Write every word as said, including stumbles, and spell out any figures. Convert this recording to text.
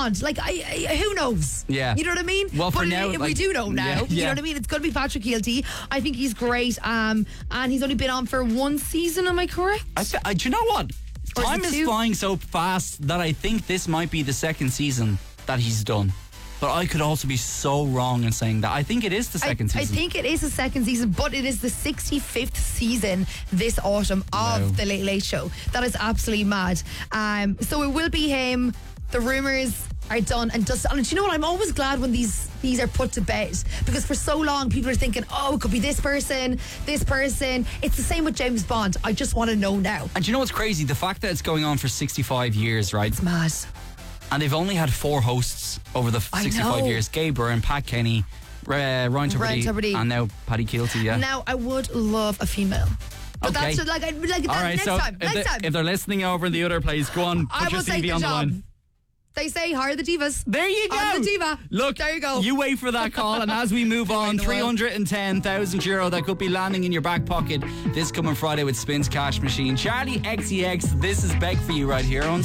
Bond. Like, I, I, who knows? Yeah. You know what I mean? Well, for but now, we like, do know now. yeah, You yeah. know what I mean? It's going to be Patrick Kielty. I think he's great. Um, and he's only been on for one season. Am I correct? I, fe- I, do you know what? Or is Time it is two? flying so fast that I think this might be the second season that he's done. But I could also be so wrong in saying that. I think it is the second I, season. I think it is the second season, but it is the sixty-fifth season this autumn of Wow. The Late Late Show. That is absolutely mad. Um, so it will be him. The rumours are done and dusted. And do you know what? I'm always glad when these these are put to bed, because for so long people are thinking, oh, it could be this person, this person. It's the same with James Bond. I just want to know now. And do you know what's crazy? The fact that it's going on for sixty-five years, right? It's mad. And they've only had four hosts over the I sixty-five know. years. Gabe Byrne, Pat Kenny, uh, Ryan Tuberty, Tuberty. and now Paddy Kielty, yeah. Now, I would love a female. But Okay. that's like, I- like All that, right, next so time. if, Next they, time. if they're listening over in the other place, go on, I put your will C take V the on the job. line. They say hire the divas. There you go. I'm the diva. Look, there you go. You wait for that call, and as we move on, in the three world. hundred ten thousand euro that could be landing in your back pocket this coming Friday with Spins Cash Machine. Charlie X E X, this is Beck for you right here on